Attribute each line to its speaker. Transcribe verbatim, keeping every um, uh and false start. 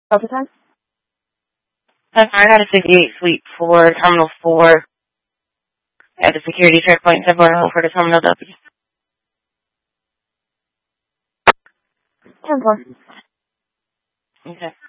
Speaker 1: Delta time?
Speaker 2: That's fine. I got a sixty-eight suite for Terminal four at the security checkpoint. Everyone home for the Terminal W.
Speaker 1: ten four.
Speaker 2: Okay.